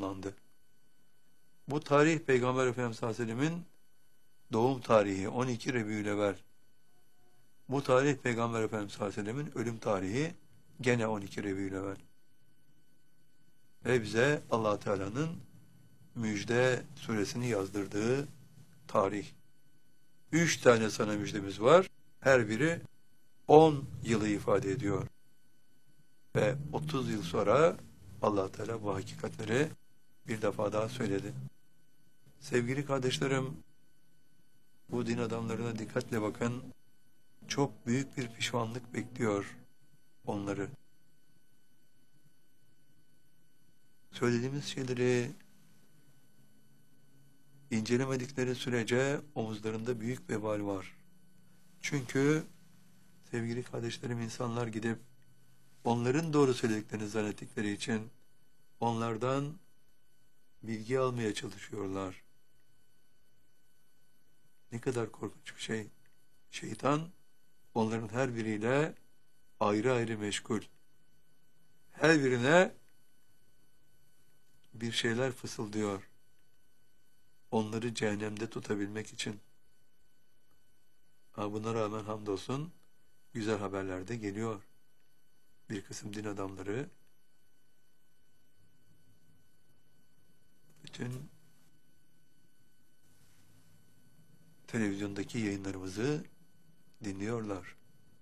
tamamlandı. Bu tarih Peygamber Efendimiz sallallahu aleyhi ve sellemin doğum tarihi 12 Rebiülevvel. Bu tarih Peygamber Efendimiz sallallahu aleyhi ve sellemin ölüm tarihi gene 12 Rebiülevvel. Ve bize Allah Teala'nın müjde suresini yazdırdığı tarih. 3 tane sana müjdemiz var. Her biri 10 yılı ifade ediyor. Ve 30 yıl sonra Allah Teala bu hakikatleri bir defa daha söyledi. Sevgili kardeşlerim, bu din adamlarına dikkatle bakın. Çok büyük bir pişmanlık bekliyor onları. Söylediğimiz şeyleri incelemedikleri sürece omuzlarında büyük vebal var. Çünkü sevgili kardeşlerim, insanlar gidip onların doğru söylediklerini zannettikleri için onlardan bilgi almaya çalışıyorlar. Ne kadar korkunç bir şey. Şeytan onların her biriyle ayrı ayrı meşgul. Her birine bir şeyler fısıldıyor. Onları cehennemde tutabilmek için. Buna rağmen hamdolsun güzel haberler de geliyor. Bir kısım din adamları bütün televizyondaki yayınlarımızı dinliyorlar.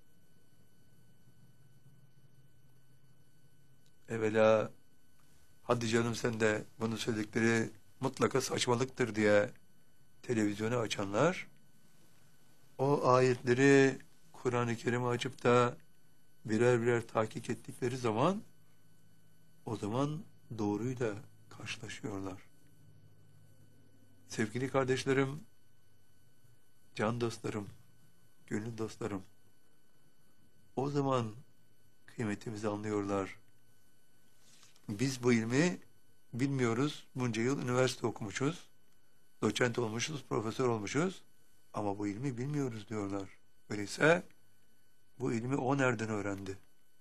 Evvela hadi canım sen de bunu söyledikleri mutlaka saçmalıktır diye televizyonu açanlar, o ayetleri Kur'an-ı Kerim'i açıp da birer birer tahkik ettikleri zaman, o zaman doğruyla karşılaşıyorlar. Sevgili kardeşlerim, can dostlarım, gönül dostlarım, o zaman kıymetimizi anlıyorlar. Biz bu ilmi bilmiyoruz. Bunca yıl üniversite okumuşuz. Doçent olmuşuz, profesör olmuşuz. Ama bu ilmi bilmiyoruz diyorlar. Öyleyse bu ilmi o nereden öğrendi?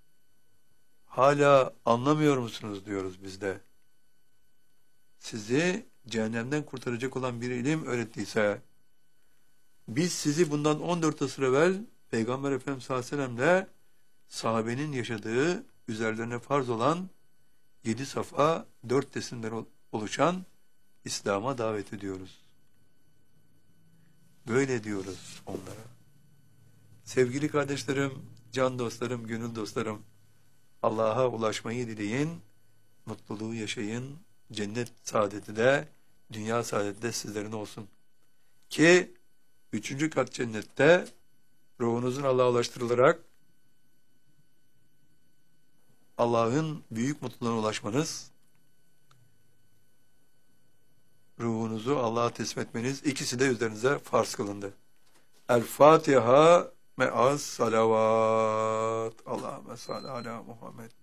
Hala anlamıyor musunuz diyoruz biz de. Sizi cehennemden kurtaracak olan bir ilim öğrettiyse, biz sizi bundan 14 asır evvel Peygamber Efendimiz sallallahu aleyhi ve sellem'le sahabenin yaşadığı, üzerlerine farz olan 7 safa 4 resimden oluşan İslam'a davet ediyoruz. Böyle diyoruz onlara. Sevgili kardeşlerim, can dostlarım, gönül dostlarım, Allah'a ulaşmayı dileyin, mutluluğu yaşayın, cennet saadeti de, dünya saadeti de sizlerin olsun. Ki 3. kat cennette ruhunuzun Allah'a ulaştırılarak Allah'ın büyük mutluluğuna ulaşmanız, ruhunuzu Allah'a teslim etmeniz, ikisi de üzerinize farz kılındı. El-Fatiha me'az salavat. Allahümme salli ala Muhammed.